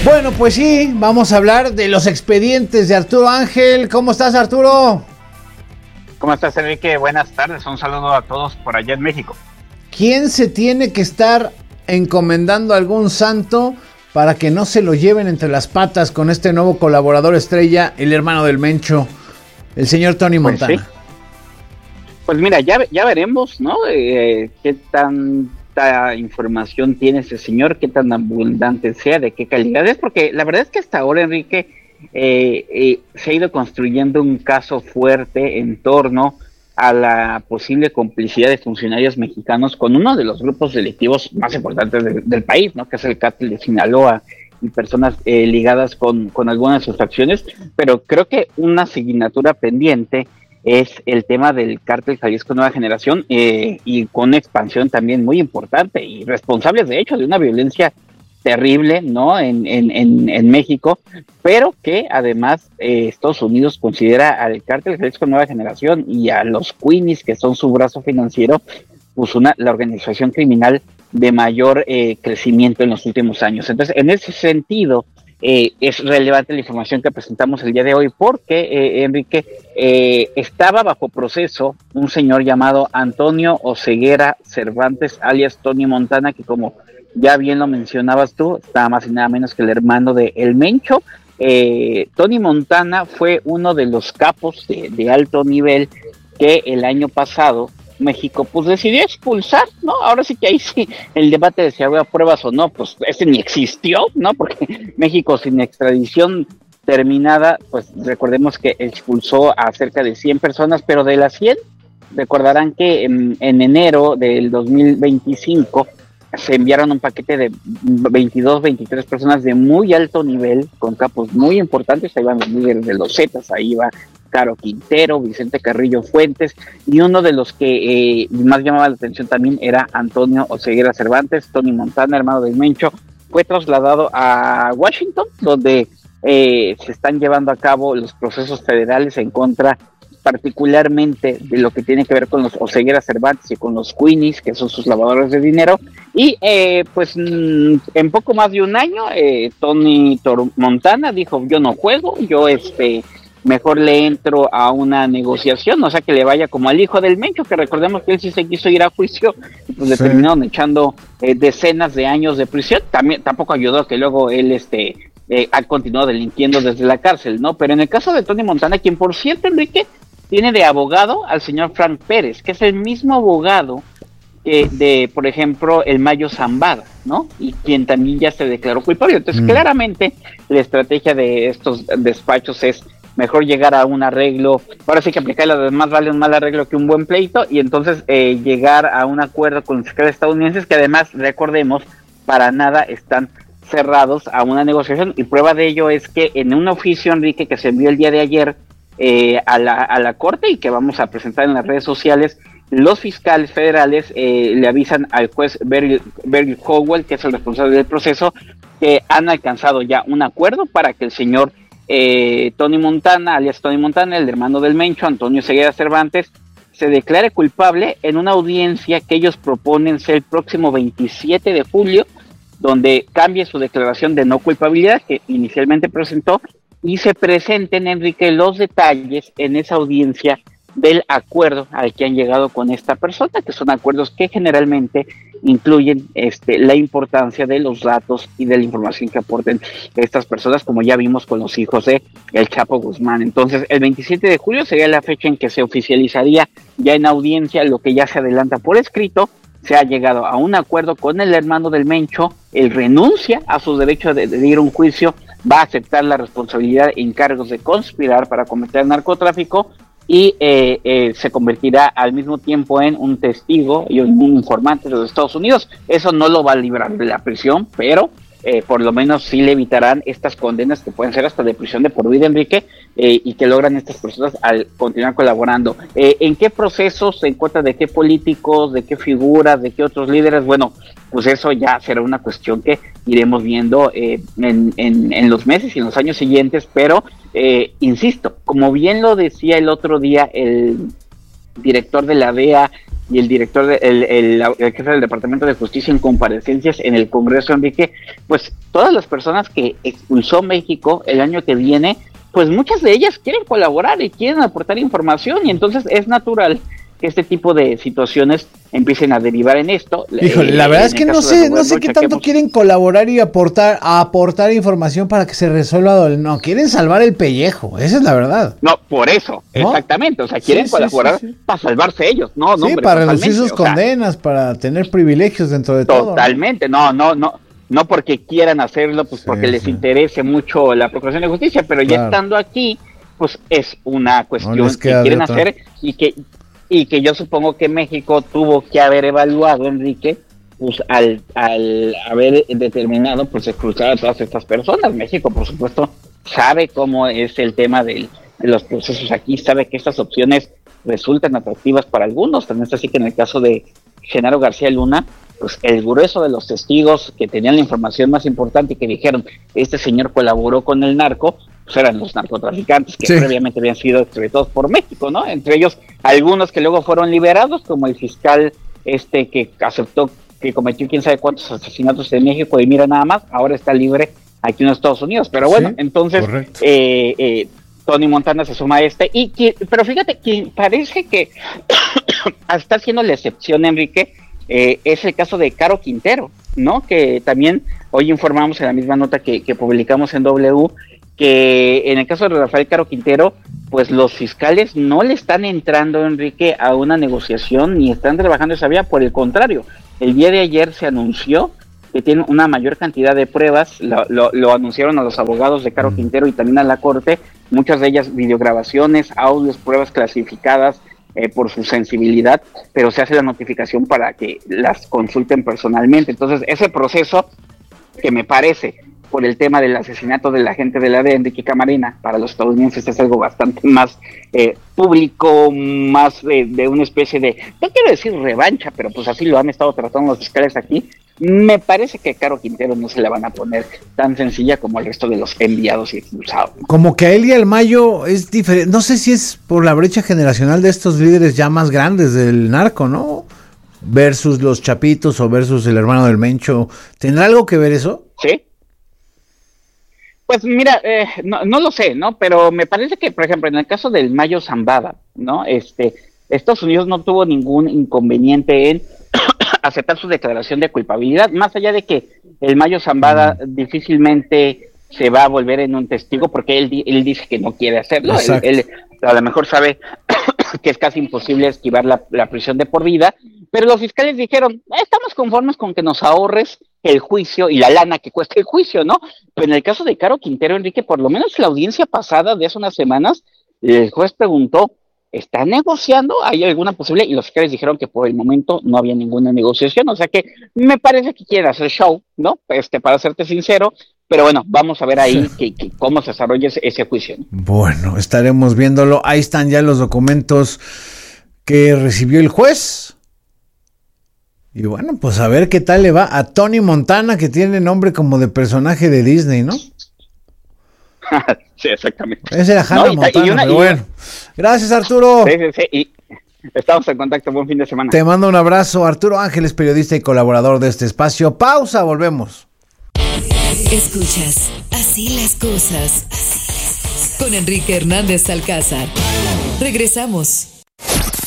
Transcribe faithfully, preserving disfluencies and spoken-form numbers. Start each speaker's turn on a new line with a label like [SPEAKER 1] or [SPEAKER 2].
[SPEAKER 1] Bueno, pues sí, vamos a hablar de los expedientes de Arturo Ángel. ¿Cómo estás, Arturo?
[SPEAKER 2] ¿Cómo estás, Enrique? Buenas tardes, un saludo a todos por allá en México.
[SPEAKER 1] ¿Quién se tiene que estar encomendando a algún santo para que no se lo lleven entre las patas con este nuevo colaborador estrella, el hermano del Mencho, el señor Tony
[SPEAKER 2] Pues
[SPEAKER 1] Montana?
[SPEAKER 2] sí. Pues mira, ya, ya veremos, ¿no? Eh, qué tanta información tiene ese señor, qué tan abundante sea, de qué calidad es, porque la verdad es que hasta ahora, Enrique, eh, eh, se ha ido construyendo un caso fuerte en torno a la posible complicidad de funcionarios mexicanos con uno de los grupos delictivos más importantes de, del país, ¿no? Que es el Cártel de Sinaloa, y personas eh, ligadas con, con algunas de sus acciones, pero creo que una asignatura pendiente es el tema del Cártel Jalisco Nueva Generación, eh, y con una expansión también muy importante y responsables de hecho de una violencia terrible, ¿no? En, en, en, en México, pero que además eh, Estados Unidos considera al Cártel Jalisco Nueva Generación y a los Queenies, que son su brazo financiero, pues una, la organización criminal de mayor eh, crecimiento en los últimos años. Entonces, en ese sentido, eh, es relevante la información que presentamos el día de hoy, porque, eh, Enrique, eh, estaba bajo proceso un señor llamado Antonio Oseguera Cervantes, alias Tony Montana, que como ya bien lo mencionabas tú, está más y nada menos que el hermano de El Mencho. Eh, Tony Montana fue uno de los capos de, de alto nivel que el año pasado México pues decidió expulsar, ¿no? Ahora sí que ahí sí el debate de si había pruebas o no, pues ese ni existió, ¿no? Porque México sin extradición terminada, pues recordemos que expulsó a cerca de cien personas, pero de las cien, recordarán que en, en enero del dos mil veinticinco se enviaron un paquete de veintidós, veintitrés personas de muy alto nivel, con capos muy importantes. Ahí van los líderes de los Zetas, ahí va Caro Quintero, Vicente Carrillo Fuentes, y uno de los que eh, más llamaba la atención también era Antonio Oseguera Cervantes. Tony Montana, hermano del Mencho, fue trasladado a Washington, donde eh, se están llevando a cabo los procesos federales en contra particularmente de lo que tiene que ver con los Oseguera Cervantes y con los Queenies, que son sus lavadores de dinero. Y eh, pues en poco más de un año, eh, Tony Tor- Montana dijo: yo no juego, yo este mejor le entro a una negociación, o sea, que le vaya como al hijo del Mencho, que recordemos que él sí se quiso ir a juicio, y pues sí. le terminaron echando eh, decenas de años de prisión. También tampoco ayudó que luego él este eh, ha continuado delinquiendo desde la cárcel, ¿no? Pero en el caso de Tony Montana, quien por cierto, Enrique, tiene de abogado al señor Frank Pérez, que es el mismo abogado que de, por ejemplo, el Mayo Zambada, ¿no? Y quien también ya se declaró culpable. Entonces, mm. claramente, la estrategia de estos despachos es mejor llegar a un arreglo. Ahora sí que aplicar la de más vale un mal arreglo que un buen pleito, y entonces eh, llegar a un acuerdo con los fiscales estadounidenses, que además, recordemos, para nada están cerrados a una negociación, y prueba de ello es que en un oficio, Enrique, que se envió el día de ayer eh, a, la, a la corte y que vamos a presentar en las redes sociales, los fiscales federales eh, le avisan al juez Beryl, Beryl Howell, que es el responsable del proceso, que han alcanzado ya un acuerdo para que el señor eh, Tony Montana, alias Tony Montana, el hermano del Mencho, Antonio Oseguera Cervantes, se declare culpable en una audiencia que ellos proponen ser el próximo veintisiete de julio, donde cambie su declaración de no culpabilidad que inicialmente presentó, y se presenten, Enrique, los detalles en esa audiencia del acuerdo al que han llegado con esta persona, que son acuerdos que generalmente incluyen este, la importancia de los datos y de la información que aporten estas personas, como ya vimos con los hijos de El Chapo Guzmán. Entonces, el veintisiete de julio sería la fecha en que se oficializaría ya en audiencia lo que ya se adelanta por escrito. Se ha llegado a un acuerdo con el hermano del Mencho, él renuncia a su derecho de, de ir a un juicio, va a aceptar la responsabilidad en cargos de conspirar para cometer narcotráfico, y eh, eh, se convertirá al mismo tiempo en un testigo y un, un informante de los Estados Unidos. Eso no lo va a librar de la prisión, pero eh, por lo menos sí le evitarán estas condenas que pueden ser hasta de prisión de por vida, Enrique, eh, y que logran estas personas al continuar colaborando. Eh, ¿En qué procesos se encuentra, de qué políticos, de qué figuras, de qué otros líderes? Bueno, pues eso ya será una cuestión que iremos viendo eh, en, en, en los meses y en los años siguientes, pero eh, insisto, como bien lo decía el otro día el director de la D E A y el director, de, el, el, el jefe del Departamento de Justicia en comparecencias en el Congreso, Enrique, pues todas las personas que expulsó México el año que viene, pues muchas de ellas quieren colaborar y quieren aportar información, y entonces es natural que este tipo de situaciones empiecen a derivar en esto.
[SPEAKER 1] Híjole, eh, la verdad es que no sé, no sé qué tanto quieren colaborar y aportar, aportar información para que se resuelva. No, quieren salvar el pellejo, esa es la verdad.
[SPEAKER 2] No, por eso, ¿no? Exactamente, o sea, quieren sí, colaborar sí, sí, sí. para salvarse ellos, no, no,
[SPEAKER 1] sí, hombre, para reducir sus condenas, sea, para tener privilegios dentro de
[SPEAKER 2] todo. Totalmente, ¿no? no, no, no, no porque quieran hacerlo, pues porque sí, les sí. interese mucho la Procuración de Justicia, pero claro. ya estando aquí, pues es una cuestión no que quieren hacer y que y que yo supongo que México tuvo que haber evaluado, Enrique, pues al, al haber determinado pues expulsar a todas estas personas. México, por supuesto, sabe cómo es el tema del, de los procesos aquí, sabe que estas opciones resultan atractivas para algunos, también es así que en el caso de Genaro García Luna, pues el grueso de los testigos que tenían la información más importante y que dijeron, este señor colaboró con el narco, pues eran los narcotraficantes que sí. previamente habían sido extraditados por México, ¿no? Entre ellos algunos que luego fueron liberados, como el fiscal este que aceptó que cometió quién sabe cuántos asesinatos en México y mira nada más, ahora está libre aquí en los Estados Unidos. Pero bueno, sí, entonces eh, eh, Tony Montana se suma a este, y que, pero fíjate que parece que está haciendo la excepción, Enrique, eh, es el caso de Caro Quintero, ¿no? Que también hoy informamos en la misma nota que, que publicamos en W, que en el caso de Rafael Caro Quintero, pues los fiscales no le están entrando, Enrique, a una negociación ni están trabajando esa vía, por el contrario, el día de ayer se anunció que tienen una mayor cantidad de pruebas, lo, lo, lo anunciaron a los abogados de Caro Quintero y también a la corte, muchas de ellas videograbaciones, audios, pruebas clasificadas eh, por su sensibilidad, pero se hace la notificación para que las consulten personalmente. Entonces ese proceso, que me parece por el tema del asesinato del agente de la D E A, Enrique Camarena, para los estadounidenses es algo bastante más eh, público, más eh, de una especie de, no quiero decir revancha, pero pues así lo han estado tratando los fiscales aquí. Me parece que a Caro Quintero no se la van a poner tan sencilla como el resto de los enviados y expulsados.
[SPEAKER 1] Como que a él y al Mayo es diferente, no sé si es por la brecha generacional de estos líderes ya más grandes del narco, ¿no? Versus los Chapitos o versus el hermano del Mencho, ¿tendrá algo que ver eso?
[SPEAKER 2] Sí. Pues mira, eh, no, no lo sé, ¿no? Pero me parece que, por ejemplo, en el caso del Mayo Zambada, ¿no? Este, Estados Unidos no tuvo ningún inconveniente en aceptar su declaración de culpabilidad, más allá de que el Mayo Zambada mm. difícilmente se va a volver en un testigo, porque él, él dice que no quiere hacerlo. Él, él a lo mejor sabe que es casi imposible esquivar la, la prisión de por vida, pero los fiscales dijeron, estamos conformes con que nos ahorres el juicio y la lana que cuesta el juicio, ¿no? Pero en el caso de Caro Quintero, Enrique, por lo menos la audiencia pasada de hace unas semanas, el juez preguntó, ¿está negociando? ¿Hay alguna posible? Y los fiscales dijeron que por el momento no había ninguna negociación, o sea que me parece que quieren hacer show, ¿no? Este, para serte sincero, pero bueno, vamos a ver ahí que, que cómo se desarrolla ese, ese juicio, ¿no?
[SPEAKER 1] Bueno, estaremos viéndolo. Ahí están ya los documentos que recibió el juez. Y bueno, pues a ver qué tal le va a Tony Montana, que tiene nombre como de personaje de Disney, ¿no?
[SPEAKER 2] Sí, exactamente.
[SPEAKER 1] Ese era Hannah no, Montana, y una, pero y bueno. Gracias, Arturo.
[SPEAKER 2] Sí, sí, sí, y estamos en contacto. Buen fin de semana.
[SPEAKER 1] Te mando un abrazo. Arturo Ángeles, periodista y colaborador de este espacio. Pausa, volvemos.
[SPEAKER 3] Escuchas Así las cosas con Enrique Hernández Alcázar. Regresamos.